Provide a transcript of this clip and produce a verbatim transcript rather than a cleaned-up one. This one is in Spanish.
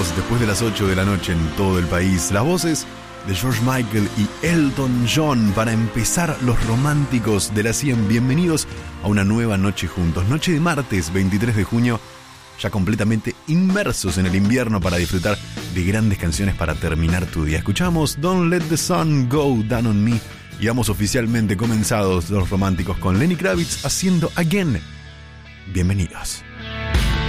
minutos después de las ocho de la noche en todo el país. Las voces de George Michael y Elton John para empezar los románticos de la cien. Bienvenidos a una nueva noche juntos. Noche de martes veintitrés de junio, ya completamente inmersos en el invierno para disfrutar de grandes canciones para terminar tu día. Escuchamos Don't Let the Sun Go Down on Me y vamos oficialmente comenzados los románticos con Lenny Kravitz haciendo Again. Bienvenidos.